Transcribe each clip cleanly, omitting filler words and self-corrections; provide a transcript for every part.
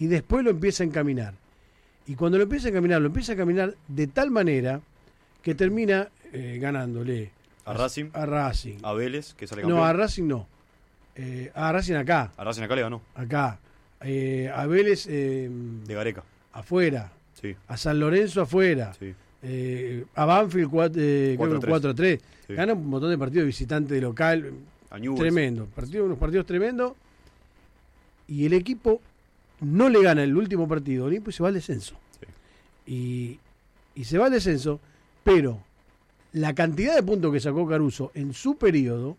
y después lo empieza a encaminar. Y cuando lo empieza a caminar de tal manera que termina ganándole a Racing, a Vélez, que sale campeón. No, a Racing no. A Racing acá. A Racing acá le ganó. Acá. A Vélez de Gareca. Afuera. Sí. A San Lorenzo afuera. Sí. A Banfield 4-3. Sí. Gana un montón de partidos de visitante de local. Tremendo. Unos partidos tremendos. Y el equipo no le gana el último partido Olimpo y se va al descenso. Sí. Y se va al descenso, pero la cantidad de puntos que sacó Caruso en su periodo,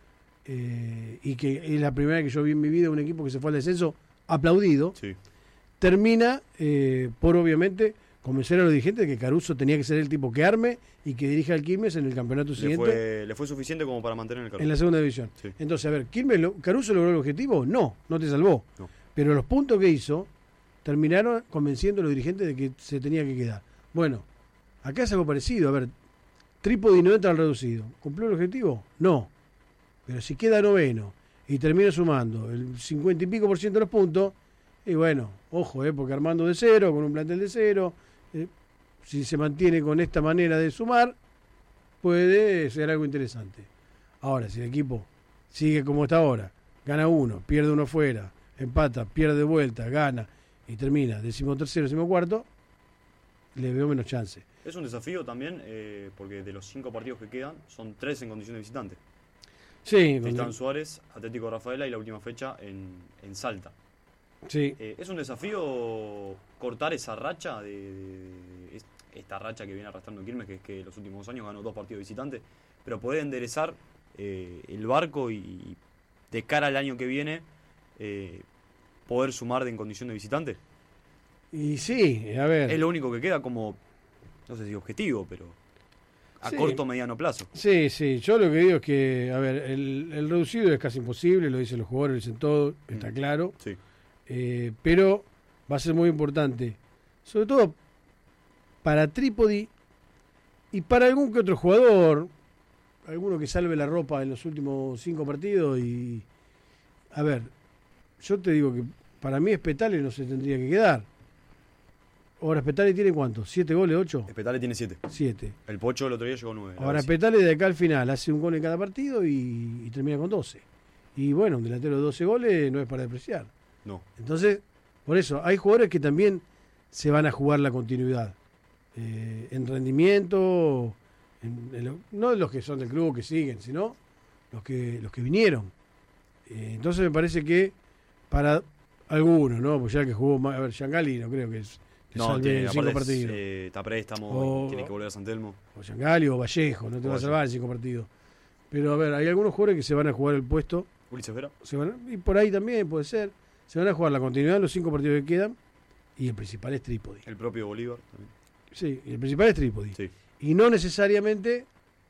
y que es la primera que yo vi en mi vida un equipo que se fue al descenso aplaudido, sí, termina por obviamente convencer a los dirigentes de que Caruso tenía que ser el tipo que arme y que dirija al Quilmes en el campeonato siguiente. Le fue suficiente como para mantener el Caruso. En la segunda división. Sí. Entonces, a ver, ¿Caruso logró el objetivo? No te salvó. No. Pero los puntos que hizo terminaron convenciendo a los dirigentes de que se tenía que quedar. Bueno, acá es algo parecido. A ver, Trípodi no entra al reducido. ¿Cumplió el objetivo? No. Pero si queda noveno y termina sumando el 50 y pico % de los puntos, y bueno, ojo, porque armando de cero, con un plantel de cero, si se mantiene con esta manera de sumar, puede ser algo interesante. Ahora, si el equipo sigue como está ahora, gana uno, pierde uno fuera, empata, pierde de vuelta, gana y termina 13º, 14º, le veo menos chance. Es un desafío también, porque de los 5 partidos que quedan, son 3 en condición de visitante. Sí. Tristán Suárez, Atlético Rafaela y la última fecha en Salta. Sí. Es un desafío cortar esa racha, esta racha que viene arrastrando Quilmes, que es que los últimos 2 años ganó 2 partidos visitantes, pero poder enderezar el barco y de cara al año que viene poder sumar en condición de visitante. Y sí, a ver. Es lo único que queda como, no sé si objetivo, pero a corto o mediano plazo. Sí, yo lo que digo es que, a ver, el reducido es casi imposible, lo dicen los jugadores, lo dicen todo, está claro. Sí. Pero va a ser muy importante, sobre todo para Trípodi y para algún que otro jugador, alguno que salve la ropa en los últimos 5 partidos. Y a ver, yo te digo que para mí Spetale no se tendría que quedar. Ahora Spetale tiene ¿cuánto? ¿7 goles, 8? Spetale tiene 7. 7. El Pocho el otro día llegó 9. Ahora Spetale de acá al final hace un gol en cada partido y termina con 12. Y bueno, un delantero de 12 goles no es para despreciar. No. Entonces, por eso, hay jugadores que también se van a jugar la continuidad. En rendimiento, no los que son del club que siguen, sino los que vinieron. Entonces me parece que para algunos, ¿no? Pues ya que jugó, a ver, Giangali no creo que salve en 5 partidos. Está préstamo, tiene que volver a San Telmo. O Giangali o Vallejo, no te va a salvar en 5 partidos. Pero a ver, hay algunos jugadores que se van a jugar el puesto. Ulises Vera. Y por ahí también puede ser. Se van a jugar la continuidad de los 5 partidos que quedan. Y el principal es Trípodi. El propio Bolívar también. Sí, el principal es Trípodi. Sí. Y no necesariamente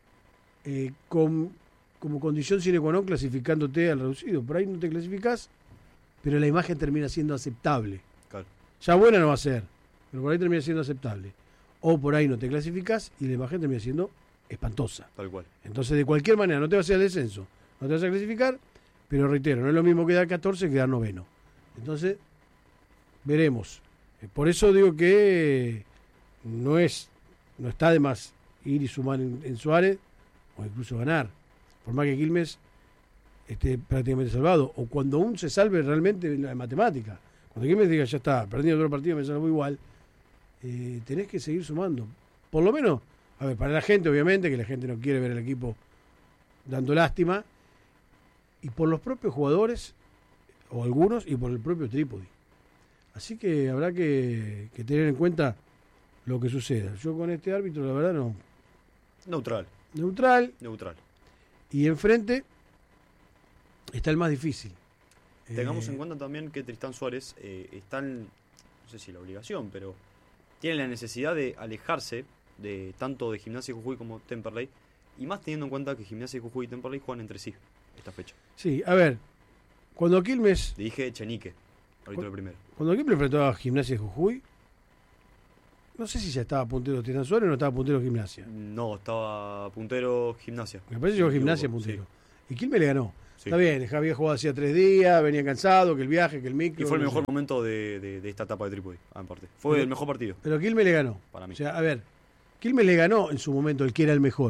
como condición sine qua non clasificándote al reducido. Por ahí no te clasificás, pero la imagen termina siendo aceptable. Claro. Ya buena no va a ser, pero por ahí termina siendo aceptable. O por ahí no te clasificás y la imagen termina siendo espantosa. Tal cual. Entonces, de cualquier manera, no te vas a ir al descenso, no te vas a clasificar, pero reitero, no es lo mismo quedar 14 que quedar noveno. Entonces, veremos. Por eso digo que no está de más ir y sumar en Suárez o incluso ganar. Por más que Quilmes esté prácticamente salvado. O cuando aún se salve realmente en la matemática. Cuando Quilmes diga, ya está, perdiendo otro partido, me salvo igual. Tenés que seguir sumando. Por lo menos, a ver, para la gente, obviamente, que la gente no quiere ver al equipo dando lástima. Y por los propios jugadores, o algunos, y por el propio Trípodi. Así que habrá que tener en cuenta lo que suceda. Yo con este árbitro, la verdad, no. Neutral. Y enfrente está el más difícil. Tengamos en cuenta también que Tristán Suárez está en, no sé si la obligación, pero tiene la necesidad de alejarse de tanto de Gimnasia de Jujuy como Temperley, y más teniendo en cuenta que Gimnasia de Jujuy y Temperley juegan entre sí esta fecha. Sí, a ver, cuando Quilmes... Le dije Chenique, árbitro primero. Cuando Quilmes enfrentó a Gimnasia de Jujuy, no sé si ya estaba puntero Tristán Suárez o no estaba puntero Gimnasia. No, estaba puntero Gimnasia. Me parece que llegó Gimnasia puntero. Sí. Y Quilmes le ganó. Sí. Está bien, había jugado hacía 3 días, venía cansado, que el viaje, que el micro. Y fue el no mejor sé. momento de esta etapa de Trípodi, en parte. Fue Pero- el mejor partido Pero Quilmes le ganó. para mí. O sea, a ver, Quilmes le ganó en su momento el que era el mejor.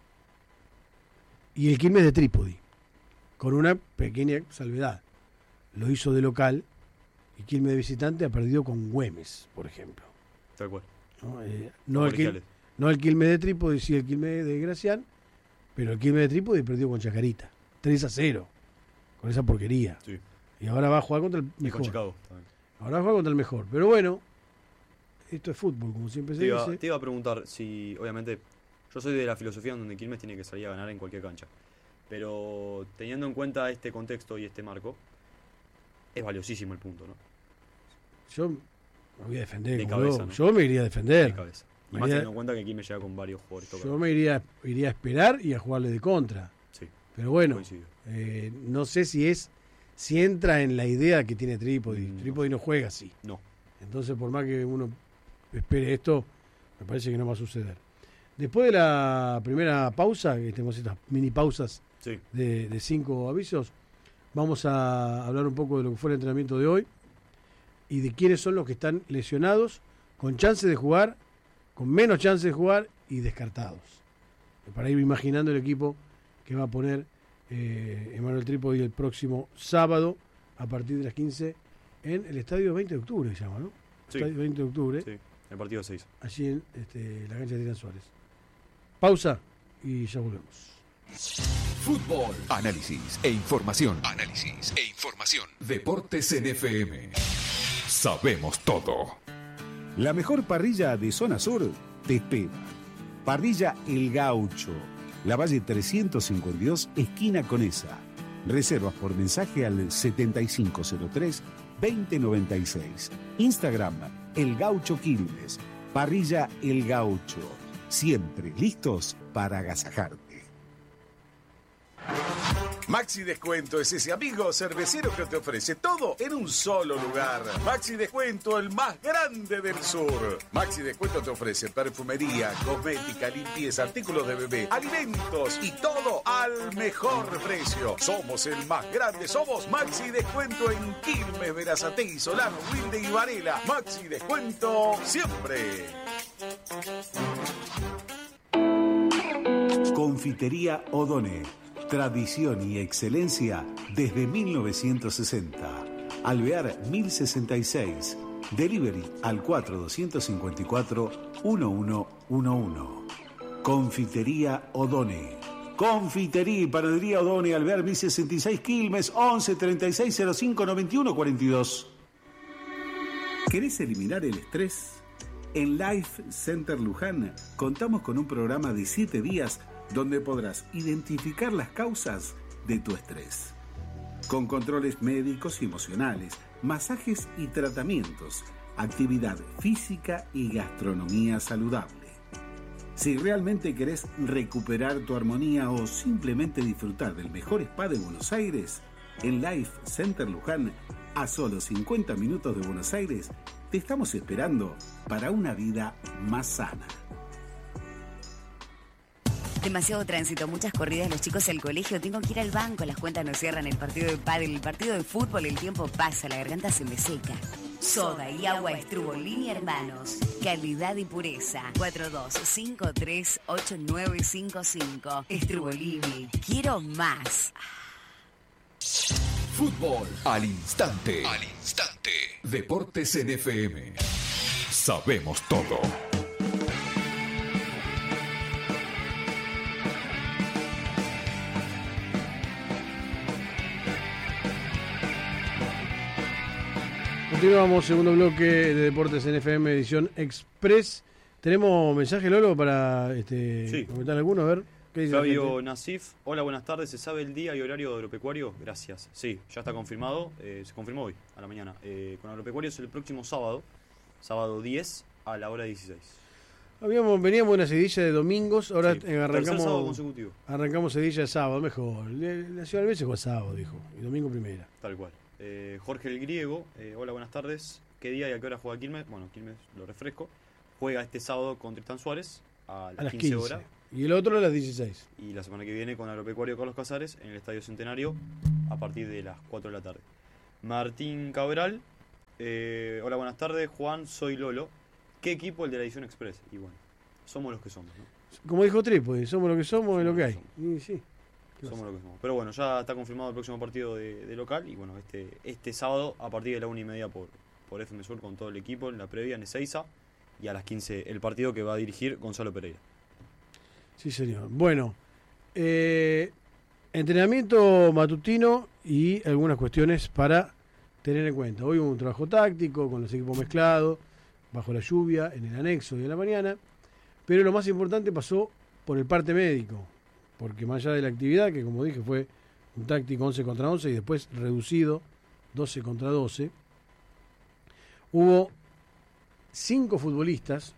Y el Quilmes de Trípodi, con una pequeña salvedad. Lo hizo de local y Quilmes de visitante ha perdido con Güemes, por ejemplo. Tal cual. No, Colegiales. no el Quilmes de Trípodi, sí el Quilmes de Gracián, pero el Quilmes de Trípodi perdió con Chacarita. 3-0, con esa porquería. Sí. Y ahora va a jugar contra el Y con mejor. Chicago también. Ahora va a jugar contra el mejor. Pero bueno, esto es fútbol, como siempre se dice. Te iba a preguntar si, obviamente, yo soy de la filosofía en donde Quilmes tiene que salir a ganar en cualquier cancha. Pero teniendo en cuenta este contexto y este marco, es valiosísimo el punto, ¿no? Yo me voy a defender. De como cabeza, loco. ¿no? Yo me iría a defender. De cabeza. Y Me más iría- teniendo en cuenta que Quilmes llega con varios jugadores tocados. Yo me iría a esperar y a jugarle de contra. Sí, Pero bueno, coincido. no sé si entra en la idea que tiene Trípodi. No. Trípodi no juega así. No. Entonces, por más que uno espere esto, me parece que no va a suceder. Después de la primera pausa, que tenemos estas mini pausas Sí. de 5 avisos, vamos a hablar un poco de lo que fue el entrenamiento de hoy y de quiénes son los que están lesionados, con chance de jugar, con menos chance de jugar y descartados. Para ir imaginando el equipo que va a poner Emanuel Trípodi el próximo sábado a partir de las 15 en el estadio 20 de octubre, se llama, ¿no? Sí. Estadio 20 de octubre, Sí, el partido 6. allí en la cancha de Tirán Suárez. Pausa y ya volvemos. Fútbol, análisis e información. Análisis e información. Deportes en FM. Sabemos todo. La mejor parrilla de Zona Sur te espera. Parrilla El Gaucho, La Valle 352, esquina Conesa. Reservas por mensaje al 7503-2096. Instagram, El Gaucho Quilmes. Parrilla El Gaucho. Siempre listos para agasajarte. Maxi Descuento es ese amigo cervecero que te ofrece todo en un solo lugar. Maxi Descuento, el más grande del sur. Maxi Descuento te ofrece perfumería, cosmética, limpieza, artículos de bebé, alimentos y todo al mejor precio. Somos el más grande, somos Maxi Descuento en Quilmes, Berazategui, Solano, Wilde y Varela. Maxi Descuento siempre. Confitería Odone. Tradición y excelencia desde 1960. Alvear 1066. Delivery al 4254-1111. Confitería Odone. Confitería y panadería Odone, Alvear 1066 Quilmes, 11 36 05 91 42. ¿Querés eliminar el estrés? En Life Center Luján contamos con un programa de 7 días donde podrás identificar las causas de tu estrés. Con controles médicos y emocionales, masajes y tratamientos, actividad física y gastronomía saludable. Si realmente querés recuperar tu armonía o simplemente disfrutar del mejor spa de Buenos Aires, en Life Center Luján, a solo 50 minutos de Buenos Aires, te estamos esperando para una vida más sana. Demasiado tránsito, muchas corridas, los chicos al colegio, tengo que ir al banco, las cuentas no cierran, el partido de pádel, el partido de fútbol, el tiempo pasa, la garganta se me seca. Soda y agua Estrubolini Hermanos. Calidad y pureza. 42538955. Estrubolini. Quiero más. Fútbol al instante. Al instante. Deportes en FM. Sabemos todo. Continuamos, segundo bloque de Deportes en FM, edición Express. ¿Tenemos mensaje, Lolo, para Sí. comentar alguno? A ver, ¿qué dice la Fabio gente? Nasif, hola, buenas tardes. ¿Se sabe el día y horario de agropecuario? Gracias. Sí, ya está confirmado. Se confirmó hoy, a la mañana. Con agropecuario es el próximo sábado, sábado 10 a la hora 16. Veníamos una seguidilla de domingos, ahora Sí, tercer sábado arrancamos consecutivo, seguidilla de sábado, mejor. La ciudad del Bese juega sábado, dijo, y domingo primera. tal cual. Jorge el Griego, hola, buenas tardes. ¿Qué día y a qué hora juega Quilmes? Bueno, Quilmes, lo refresco. Juega este sábado con Tristán Suárez a las 15 horas. Y el otro a las 16. Y la semana que viene con Agropecuario Carlos Casares en el Estadio Centenario a partir de las 4 de la tarde. Martín Cabral, hola, buenas tardes. Juan, soy Lolo. ¿Qué equipo el de la Edición Express? Y bueno, somos los que somos, ¿no? Como dijo Trípode, somos lo que somos, es lo que hay. Y sí. Somos lo que somos. Pero bueno, ya está confirmado el próximo partido de local. Y bueno, este sábado a partir de la 1:30 por FM Sur con todo el equipo en la previa en Ezeiza. Y a las 15 el partido que va a dirigir Gonzalo Pereira. Sí, señor. Bueno, entrenamiento matutino y algunas cuestiones para tener en cuenta. Hoy hubo un trabajo táctico con los equipos mezclados, bajo la lluvia, en el anexo de la mañana. Pero lo más importante pasó por el parte médico, porque más allá de la actividad, que como dije fue un táctico 11 contra 11 y después reducido 12 contra 12, hubo 5 futbolistas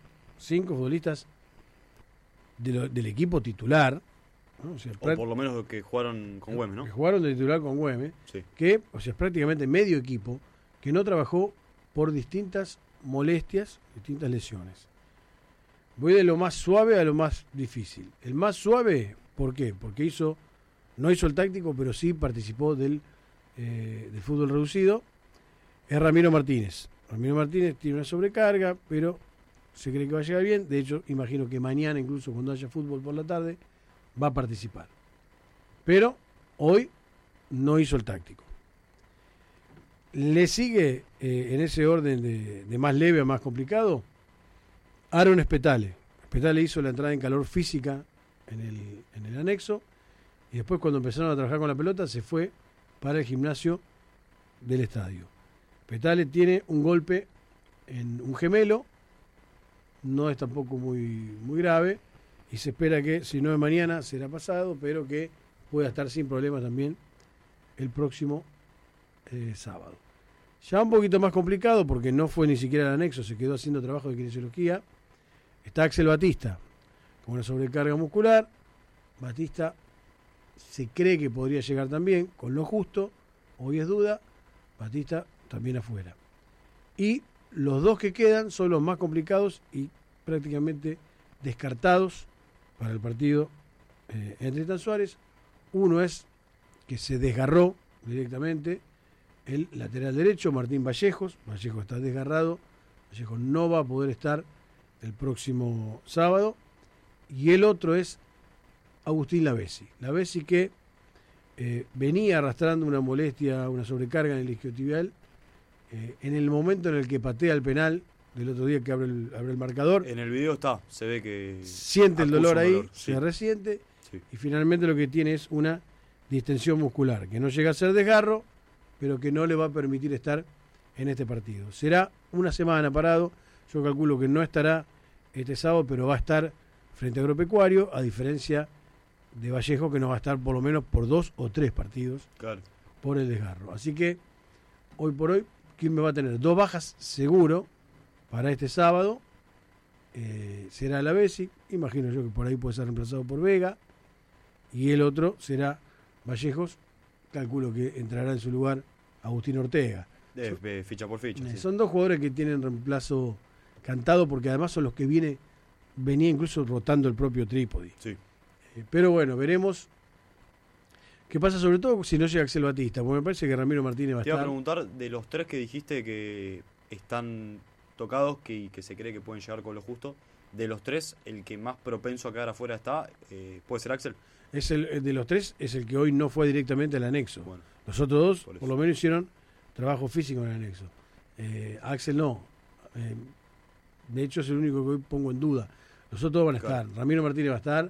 del equipo titular, ¿no? O por lo menos que jugaron con Güemes, ¿no? Que jugaron de titular con Güemes, Sí. que, o sea, es prácticamente medio equipo que no trabajó por distintas molestias, distintas lesiones. Voy de lo más suave a lo más difícil. El más suave, ¿por qué? Porque no hizo el táctico, pero sí participó del fútbol reducido, es Ramiro Martínez. Ramiro Martínez tiene una sobrecarga, pero se cree que va a llegar bien. De hecho, imagino que mañana, incluso cuando haya fútbol por la tarde, va a participar. Pero hoy no hizo el táctico. Le sigue en ese orden de más leve a más complicado Aaron Spetale. Spetale hizo la entrada en calor física en el anexo y después cuando empezaron a trabajar con la pelota se fue para el gimnasio del estadio. Spetale tiene un golpe en un gemelo, no es tampoco muy grave y se espera que si no es mañana será pasado, pero que pueda estar sin problemas también el próximo sábado. Ya un poquito más complicado porque no fue ni siquiera el anexo, se quedó haciendo trabajo de kinesiología. Está Axel Batista con una sobrecarga muscular. Batista se cree que podría llegar también con lo justo, hoy es duda. Batista también afuera. Y los dos que quedan son los más complicados y prácticamente descartados para el partido entre Tristan Suárez. Uno es que se desgarró directamente, el lateral derecho, Martín Vallejos. Vallejos está desgarrado, Vallejos no va a poder estar el próximo sábado. Y el otro es Agustín Lavesi. Lavesi que venía arrastrando una molestia, una sobrecarga en el isquiotibial. En el momento en el que patea el penal del otro día que abre el marcador. En el video se ve que siente el dolor ahí, sí. se resiente. Sí. Y finalmente lo que tiene es una distensión muscular, que no llega a ser desgarro, pero que no le va a permitir estar en este partido. Será una semana parado, yo calculo que no estará este sábado, pero va a estar frente a Agropecuario, a diferencia de Vallejo, que no va a estar por lo menos por 2 o 3 partidos Claro. por el desgarro. Así que, hoy por hoy, Quilmes va a tener 2 bajas seguro para este sábado. Será Lavesi, imagino yo que por ahí puede ser reemplazado por Vega, y el otro será Vallejos, calculo que entrará en su lugar Agustín Ortega. Ficha por ficha. Sí. Son 2 jugadores que tienen reemplazo cantado, porque además son los que venía incluso rotando el propio Trípode. Sí. Pero bueno, veremos qué pasa, sobre todo si no llega Axel Batista, porque me parece que Ramiro Martínez va a Te iba a estar. preguntar, de los 3 que dijiste que están tocados y que se cree que pueden llegar con lo justo, de los 3, el que más propenso a quedar afuera está, ¿puede ser Axel? El de los 3 es el que hoy no fue directamente al anexo. Bueno, Los otros 2 por eso. por lo menos hicieron trabajo físico en el anexo. Axel no. De hecho es el único que hoy pongo en duda. Los otros van a Claro. estar. Ramiro Martínez va a estar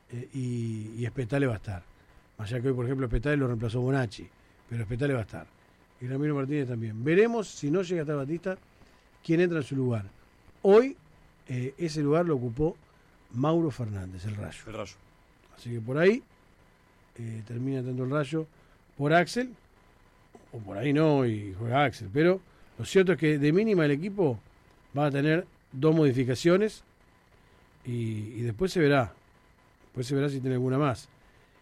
y Spetale va a estar. Más allá que hoy, por ejemplo, Spetale lo reemplazó Bonacci, pero Spetale va a estar. Y Ramiro Martínez también. Veremos, si no llega a estar Batista, quién entra en su lugar. Hoy ese lugar lo ocupó Mauro Fernández, el Rayo. el Rayo. Así que por ahí termina tanto el Rayo por Axel, o por ahí no, y juega Axel. Pero lo cierto es que de mínima el equipo va a tener 2 modificaciones y después se verá. Después se verá si tiene alguna más.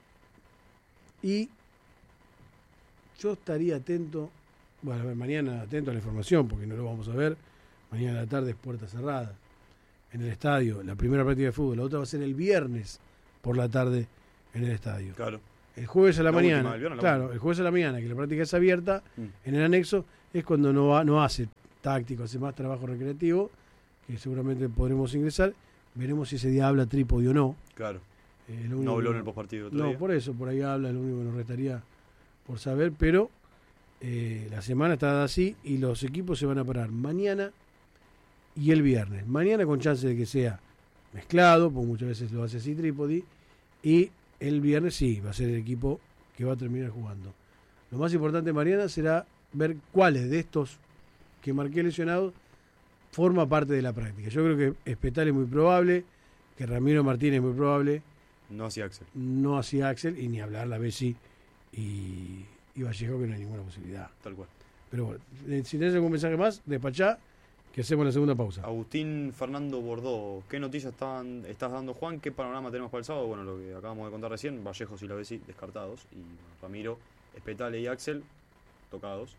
Y yo estaría atento, bueno, a ver, mañana atento a la información, porque no lo vamos a ver. Mañana a la tarde es puerta cerrada en el estadio, la primera práctica de fútbol. La otra va a ser el viernes por la tarde en el estadio. Claro. El jueves a la mañana, última, el viernes, claro, el jueves a la mañana, que la práctica es abierta, en el anexo, es cuando no hace táctico, hace más trabajo recreativo, que seguramente podremos ingresar. Veremos si ese día habla Trípodi o no. Claro. No habló en el postpartido. No, por eso, por ahí habla, lo único que nos restaría por saber, pero la semana está así y los equipos se van a parar mañana y el viernes. Mañana con chance de que sea mezclado, porque muchas veces lo hace así Trípodi, y el viernes sí, va a ser el equipo que va a terminar jugando. Lo más importante mañana será ver cuáles de estos que marqué lesionados forma parte de la práctica. Yo creo que Espetal es muy probable, que Ramiro Martínez es muy probable. No hacía Axel. No hacía Axel, y ni hablar la Bessi y Vallejo, que no hay ninguna posibilidad. Tal cual. Pero bueno, si tenés algún mensaje más, despachá, que hacemos la segunda pausa. Agustín Fernando Bordó, ¿qué noticias estás dando, Juan? ¿Qué panorama tenemos para el sábado? Bueno, lo que acabamos de contar recién, Vallejos y la Bessi descartados, y Ramiro, Espetale y Axel tocados.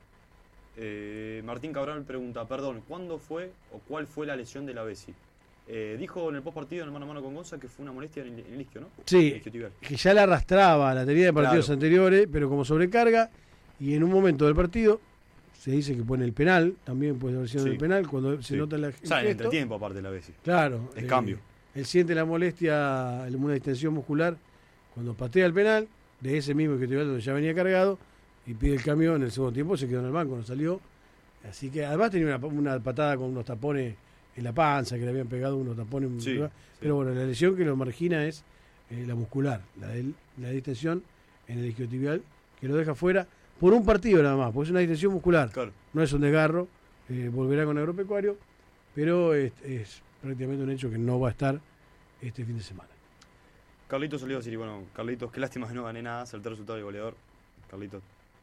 Martín Cabral pregunta, perdón, ¿cuándo fue o cuál fue la lesión de la Bessi? Dijo en el postpartido, en el mano a mano con Gonza, que fue una molestia en el isquio, ¿no? Sí, que ya la arrastraba, la tenía de partidos anteriores, pero como sobrecarga, y en un momento del partido se dice que pone el penal, también puede haber sido en el penal, cuando se nota la... O sea, en entretiempo aparte de la Bessi. Claro. Es cambio. Él siente la molestia, una distensión muscular, cuando patea el penal, de ese mismo isquiotibial donde ya venía cargado, y pide el cambio en el segundo tiempo, se quedó en el banco, no salió. Así que además tenía una patada con unos tapones en la panza, que le habían pegado unos tapones. Pero bueno, la lesión que lo margina es la muscular, la distensión en el isquiotibial, que lo deja fuera por un partido nada más, porque es una distensión muscular. Claro. No es un desgarro, volverá con Agropecuario, pero es prácticamente un hecho que no va a estar este fin de semana. Carlitos salió a decir, y bueno, Carlitos, qué lástima que no gané nada, acerté el resultado de goleador. Carlitos,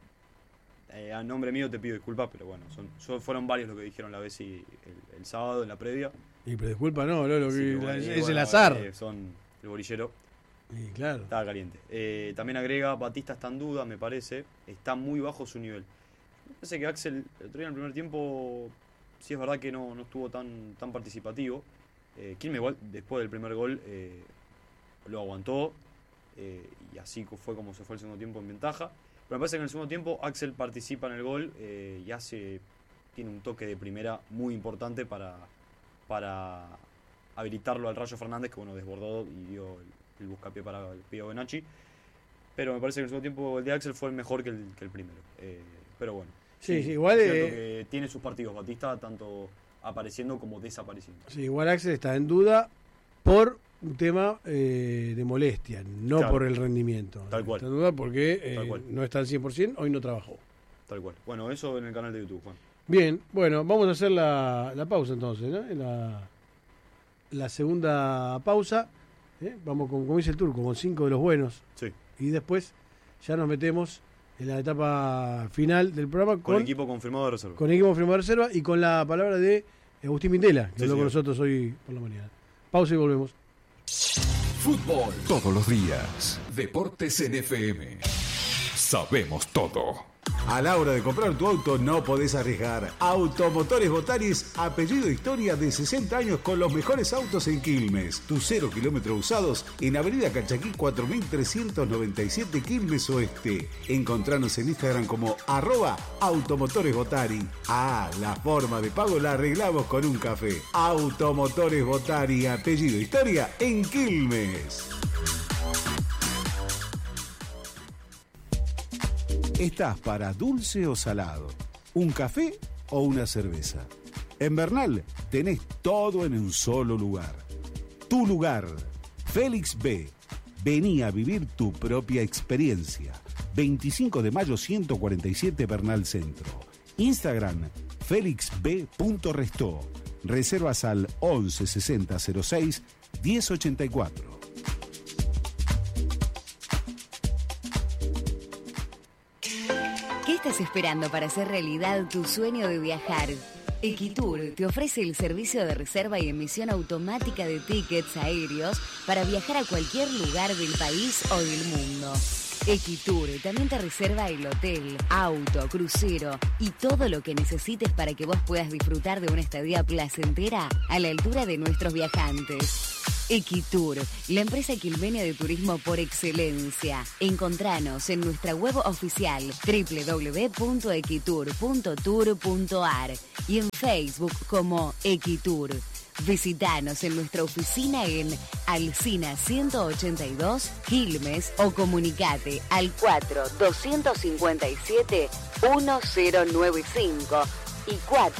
a nombre mío te pido disculpas, pero bueno, fueron varios los que dijeron la Bessi el sábado en la previa. Y pero disculpa, no, lo sí, que bueno, es el azar. Son el bolillero. Y claro. Estaba caliente. También agrega, Batista está en duda, me parece. Está muy bajo su nivel. Me parece que Axel, el otro día en el primer tiempo, sí es verdad que no estuvo tan participativo. Quilmes igual, después del primer gol, lo aguantó. Y así fue como se fue el segundo tiempo en ventaja. Pero me parece que en el segundo tiempo Axel participa en el gol y tiene un toque de primera muy importante para habilitarlo al Rayo Fernández, que bueno, desbordó y dio el buscapié para el Pío Benacci. Pero me parece que en el segundo tiempo el de Axel fue mejor que el primero. Pero bueno. Sí, igual que tiene sus partidos Batista, tanto apareciendo como desapareciendo. Sí, igual Axel está en duda por un tema de molestia, no por el rendimiento. Tal cual. Está en duda porque no está al 100%, hoy no trabajó. Tal cual. Bueno, eso en el canal de YouTube, Juan. Bien, bueno, vamos a hacer la pausa entonces, ¿no? La segunda pausa, vamos como dice el turco, con 5 de los buenos. Sí. Y después ya nos metemos en la etapa final del programa con equipo confirmado de reserva. Con equipo confirmado de reserva y con la palabra de Agustín Mintela, que habló con nosotros hoy por la mañana. Pausa y volvemos. Fútbol todos los días. Deportes en FM. Sabemos todo. A la hora de comprar tu auto no podés arriesgar. Automotores Botaris, apellido historia de 60 años con los mejores autos en Quilmes. Tus 0 kilómetros usados en Avenida Cachaquí 4397 Quilmes Oeste. Encontranos en Instagram como @automotoresbotari. La forma de pago la arreglamos con un café. Automotores Botari, apellido historia en Quilmes. ¿Estás para dulce o salado? ¿Un café o una cerveza? En Bernal tenés todo en un solo lugar. Tu lugar, Félix B. Vení a vivir tu propia experiencia. 25 de mayo 147 Bernal Centro. Instagram, felixb.restó. Reservas al 11 60 06 1084. ¿Qué estás esperando para hacer realidad tu sueño de viajar? Equitur te ofrece el servicio de reserva y emisión automática de tickets aéreos para viajar a cualquier lugar del país o del mundo. Equitur también te reserva el hotel, auto, crucero y todo lo que necesites para que vos puedas disfrutar de una estadía placentera a la altura de nuestros viajantes. Equitur, la empresa quilmenia de turismo por excelencia. Encontranos en nuestra web oficial www.equitur.tour.ar y en Facebook como Equitur. Visítanos en nuestra oficina en Alsina 182, Quilmes, o comunicate al 4-257-1095 y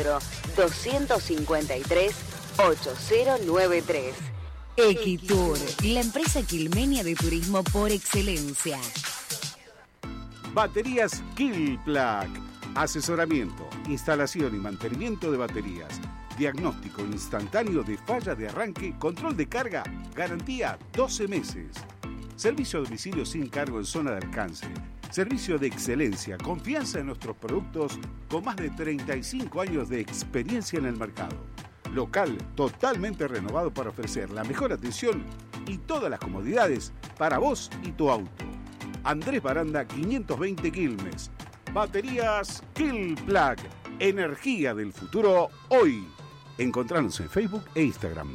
4-253-8093. Equitur, la empresa quilmenia de turismo por excelencia. Baterías Killplug. Asesoramiento, instalación y mantenimiento de baterías. Diagnóstico instantáneo de falla de arranque, control de carga, garantía 12 meses. Servicio a domicilio sin cargo en zona de alcance. Servicio de excelencia, confianza en nuestros productos con más de 35 años de experiencia en el mercado. Local totalmente renovado para ofrecer la mejor atención y todas las comodidades para vos y tu auto. Andrés Baranda 520 Quilmes. Baterías Killplug. Energía del futuro hoy. Encontranos en Facebook e Instagram.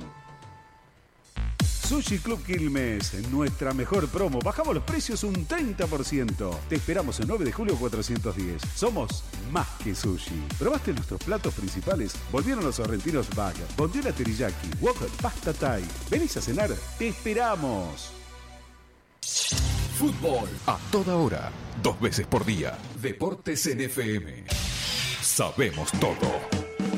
Sushi Club Quilmes, nuestra mejor promo. Bajamos los precios un 30%. Te esperamos el 9 de julio 410. Somos más que sushi. ¿Probaste nuestros platos principales? Volvieron los sorrentinos bag, bondiola teriyaki, wok, pasta thai. ¿Venís a cenar? ¡Te esperamos! Fútbol a toda hora, 2 veces por día. Deportes en FM. Sabemos todo.